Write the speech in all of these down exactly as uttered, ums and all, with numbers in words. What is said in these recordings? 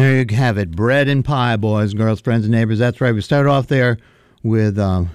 There you have it. Bread and pie, boys, girls, friends, and neighbors. That's right. We started off there with, um,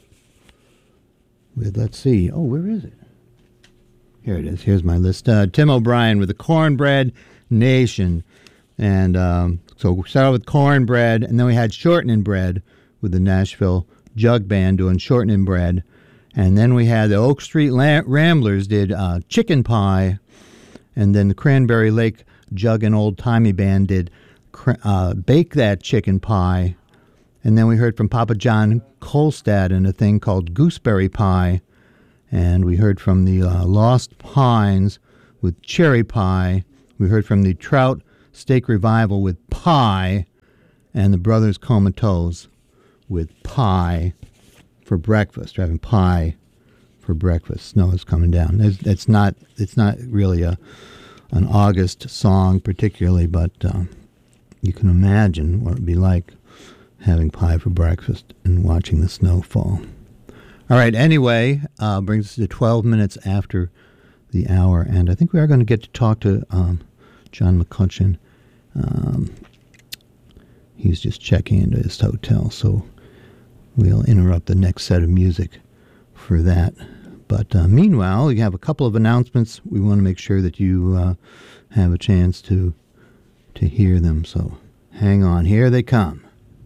with let's see. Oh, where is it? Here it is. Here's my list. Uh, Tim O'Brien with the Cornbread Nation. And um, so we started with cornbread, and then we had shortening bread with the Nashville Jug Band doing shortening bread. And then we had the Oak Street La- Ramblers did uh, chicken pie. And then the Cranberry Lake Jug and Old Timey Band did uh, Bake That Chicken Pie. And then we heard from Papa John Kolstad in a thing called Gooseberry Pie. And we heard from the uh, Lost Pines with Cherry Pie. We heard from the Trout Steak Revival with Pie. And the Brothers Comatose with Pie for breakfast. They're having pie for breakfast. Snow is coming down. It's, it's not. It's not really a an August song particularly, but um, you can imagine what it would be like having pie for breakfast and watching the snow fall. All right. Anyway, uh, brings us to twelve minutes after the hour, and I think we are going to get to talk to um, John McCutcheon. Um, he's just checking into his hotel, so we'll interrupt the next set of music for that. But uh, meanwhile, you have a couple of announcements. We want to make sure that you uh, have a chance to to hear them. So hang on. Here they come.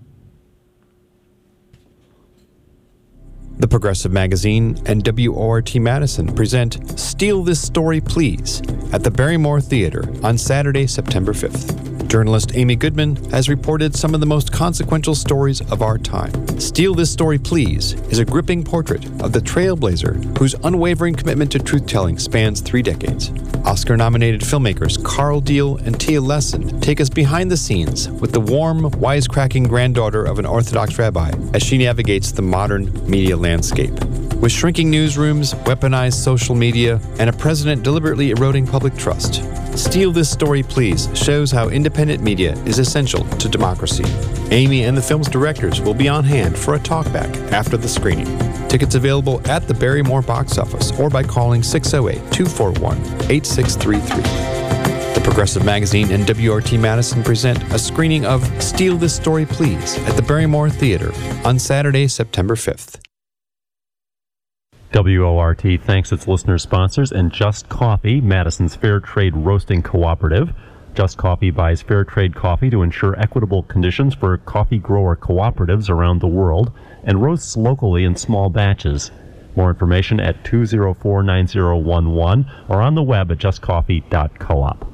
The Progressive Magazine and W O R T Madison present Steal This Story Please at the Barrymore Theater on Saturday, September fifth. Journalist Amy Goodman has reported some of the most consequential stories of our time. Steal This Story Please is a gripping portrait of the trailblazer whose unwavering commitment to truth-telling spans three decades. Oscar-nominated filmmakers Carl Deal and Tia Lesson take us behind the scenes with the warm, wisecracking granddaughter of an Orthodox rabbi as she navigates the modern media landscape. With shrinking newsrooms, weaponized social media, and a president deliberately eroding public trust, Steal This Story Please shows how independent media is essential to democracy. Amy and the film's directors will be on hand for a talkback after the screening. Tickets available at the Barrymore box office or by calling six oh eight, two four one, eight six three three. The Progressive Magazine and W R T Madison present a screening of Steal This Story Please at the Barrymore Theater on Saturday, September fifth. W O R T thanks its listener sponsors and Just Coffee, Madison's Fair Trade Roasting Cooperative. Just Coffee buys fair trade coffee to ensure equitable conditions for coffee grower cooperatives around the world and roasts locally in small batches. More information at two oh four, nine oh one one or on the web at just coffee dot coop.